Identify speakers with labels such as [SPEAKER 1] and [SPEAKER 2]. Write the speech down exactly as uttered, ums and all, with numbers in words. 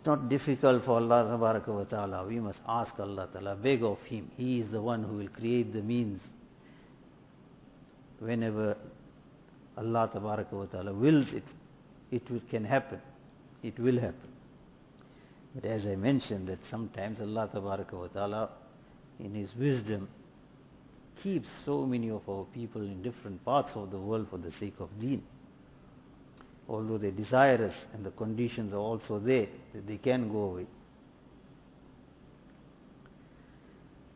[SPEAKER 1] not difficult for Allah Tabaraka wa Ta'ala. We must ask Allah Ta'ala, beg of Him. He is the one who will create the means. Whenever Allah Tabaraka wa Ta'ala wills it, it will, can happen. It will happen. But as I mentioned, that sometimes Allah Tabaraka wa Ta'ala, in His wisdom, keeps so many of our people in different parts of the world for the sake of deen. Although they desire us and the conditions are also there that they can go away.